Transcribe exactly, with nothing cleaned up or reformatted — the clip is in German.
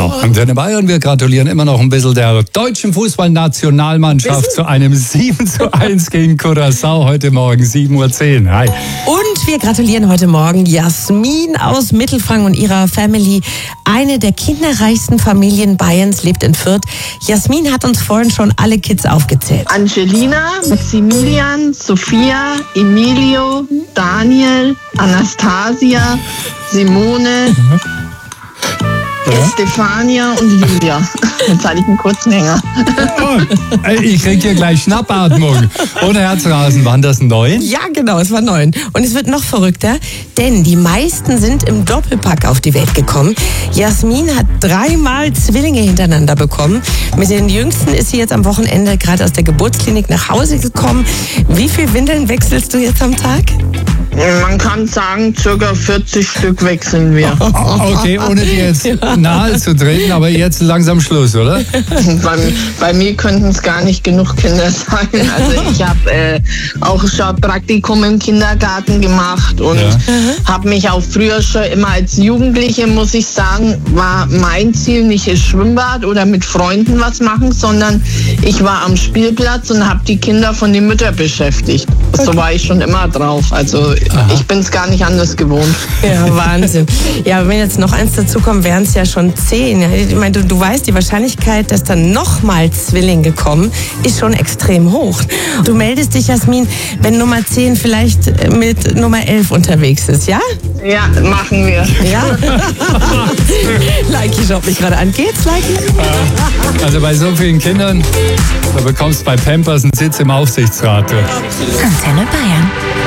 So, Antenne Bayern, wir gratulieren immer noch ein bisschen der deutschen Fußballnationalmannschaft zu einem sieben zu eins gegen Curaçao heute Morgen, sieben Uhr zehn. Hi. Und wir gratulieren heute Morgen Jasmin aus Mittelfranken und ihrer Family. Eine der kinderreichsten Familien Bayerns lebt in Fürth. Jasmin hat uns vorhin schon alle Kids aufgezählt. Angelina, Maximilian, Sophia, Emilio, Daniel, Anastasia, Simone, mhm. ja. Stefania und Julia. Jetzt hatte ich einen kurzen Hänger. Oh, ich krieg hier gleich Schnappatmung. Ohne Herzrasen, waren das neun? Ja, genau, es war neun. Und es wird noch verrückter, denn die meisten sind im Doppelpack auf die Welt gekommen. Jasmin hat dreimal Zwillinge hintereinander bekommen. Mit den Jüngsten ist sie jetzt am Wochenende gerade aus der Geburtsklinik nach Hause gekommen. Wie viel Windeln wechselst du jetzt am Tag? Man kann sagen, circa vierzig Stück wechseln wir. Okay, ohne dir jetzt nahe zu treten, aber jetzt langsam Schluss, oder? Bei, bei mir könnten es gar nicht genug Kinder sein. Also ich habe äh, auch schon Praktikum im Kindergarten gemacht und ja. habe mich auch früher schon immer als Jugendliche, muss ich sagen, war mein Ziel nicht das Schwimmbad oder mit Freunden was machen, sondern ich war am Spielplatz und habe die Kinder von den Müttern beschäftigt. So war ich schon immer drauf. Also aha. Ich bin es gar nicht anders gewohnt. Ja, Wahnsinn. Ja, wenn jetzt noch eins dazu kommt, wären es ja schon zehn. Ich meine, du, du weißt, die Wahrscheinlichkeit, dass dann nochmal Zwillinge kommen, ist schon extrem hoch. Du meldest dich, Jasmin, wenn Nummer zehn vielleicht mit Nummer elf unterwegs ist, ja? Ja, machen wir. Ja? Likey schaut mich gerade an. Geht's, Likey? Also bei so vielen Kindern, da bekommst du bei Pampers einen Sitz im Aufsichtsrat. Antenne Bayern.